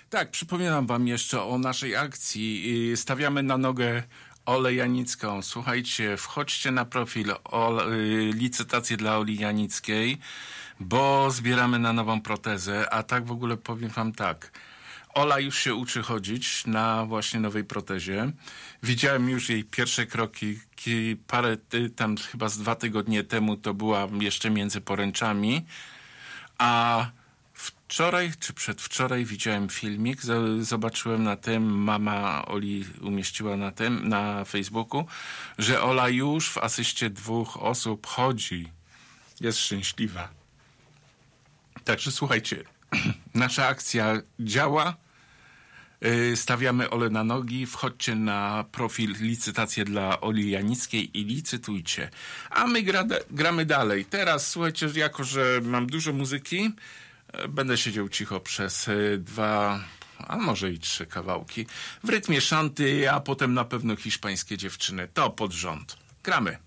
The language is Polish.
Tak, przypominam wam jeszcze o naszej akcji. Stawiamy na nogę Olę Janicką. Słuchajcie, wchodźcie na profil licytację dla Oli Janickiej, bo zbieramy na nową protezę, a tak w ogóle powiem wam tak. Ola już się uczy chodzić na właśnie nowej protezie. Widziałem już jej pierwsze kroki tam chyba z 2 tygodnie temu, to była jeszcze między poręczami, a wczoraj czy przedwczoraj widziałem filmik, zobaczyłem na tym, mama Oli umieściła na Facebooku, że Ola już w asyście 2 osób chodzi. Jest szczęśliwa. Także słuchajcie, nasza akcja działa. Stawiamy Olę na nogi, wchodźcie na profil licytację dla Oli Janickiej i licytujcie. A my gramy dalej. Teraz słuchajcie, jako że mam dużo muzyki, będę siedział cicho przez 2, a może i 3 kawałki w rytmie szanty, a potem na pewno hiszpańskie dziewczyny. To pod rząd. Gramy.